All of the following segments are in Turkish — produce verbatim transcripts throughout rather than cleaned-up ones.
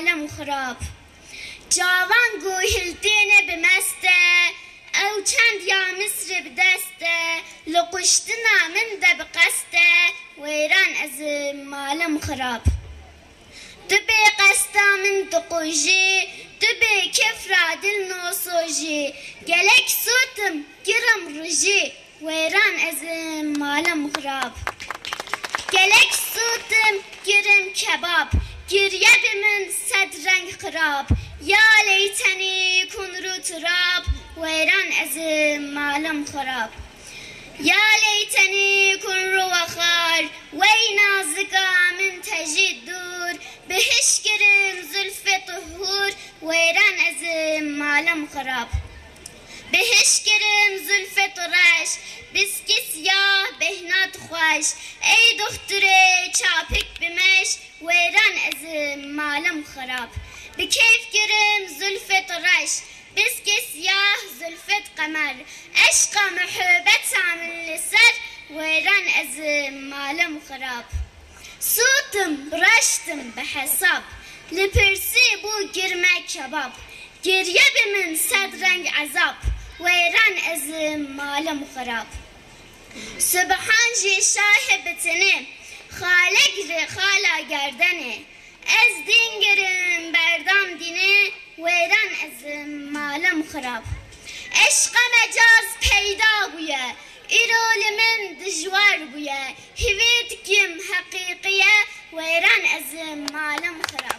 malum xarab. Cavan guhildine bimeste, ev çend ya Misr bideste, lukuştu namin de bikaste, veyran ez malum xarab. Tübe qasta min tuquji, tübe kefra dil nosoji, gelek sutum giram ruji, veyran ez malum xarab. Gelek sutum girim kebab, girye bimin sedrenk xarab, ya leyteni kunru turab, veyran ez malum xarab. Ya leyteni kunru vakhar, wey nazika min tejiddur, behiş girim zülfe tuhur, veyran ez malum xarab. Behiş girim zülfe turaş, biski siyah behnat xoş, ey dokture çapik bimeş, veyran ez malum xarab. Bi keyf girim zülfe turaş, biski siyah zülfet kamer, eşka muhabbet amil liser, veyran ez malum xarab. Sutum braştım behesap, lipirsi bu girme kebap, girye bimin sedrenk azap, veyran ez malum xarab. Sübhan ji şahibetini, xale giri xala gerdeni, ez din girim berdam dini, veyran ez malum xarab. Eşqa mecaz peyda buye, irolimin dijwar buye, hivit kim hakikiye, veyran ez malum xarab.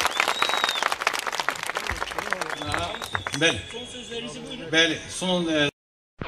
Bəli. Bəli. Son